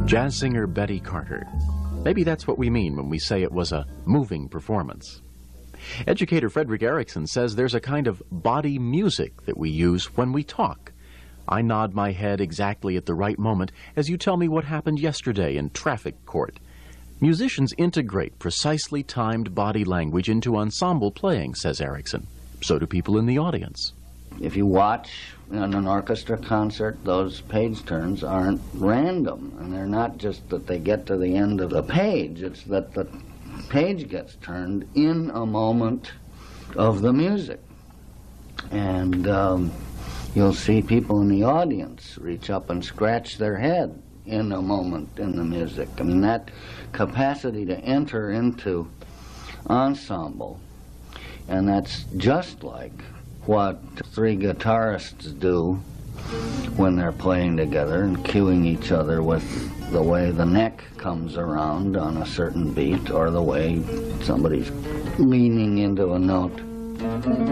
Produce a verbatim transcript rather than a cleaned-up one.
Jazz singer Betty Carter. Maybe that's what we mean when we say it was a moving performance. Educator Frederick Erickson says there's a kind of body music that we use when we talk. I nod my head exactly at the right moment as you tell me what happened yesterday in traffic court. Musicians integrate precisely timed body language into ensemble playing, says Erickson. So do people in the audience. If you watch in an orchestra concert, those page turns aren't random, and they're not just that they get to the end of the page, it's that the page gets turned in a moment of the music. And um, you'll see people in the audience reach up and scratch their head in a moment in the music. I mean, that capacity to enter into ensemble, and that's just like what three guitarists do when they're playing together and cueing each other with the way the neck comes around on a certain beat or the way somebody's leaning into a note.